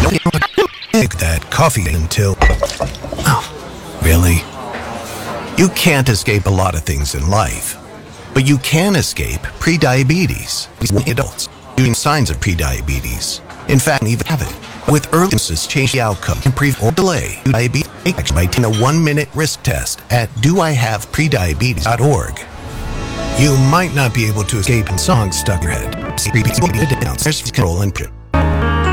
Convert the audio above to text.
Take that coffee until... Oh, really? You can't escape a lot of things in life, but you can escape prediabetes. Adults using signs of prediabetes. In fact, even have it. With early symptoms, change the outcome and prevent or delay diabetes by taking a 1-minute risk test at doihaveprediabetes.org. You might not be able to escape songs stuck in your head. There's control and